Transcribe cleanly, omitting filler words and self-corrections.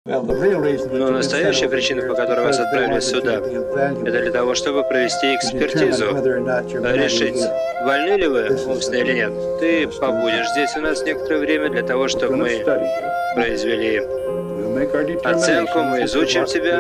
Но настоящая причина, по которой вас отправили сюда, это для того, чтобы провести экспертизу, решить, больны ли вы умственно или нет. Ты побудешь здесь у нас некоторое время для того, чтобы мы произвели оценку, мы изучим тебя.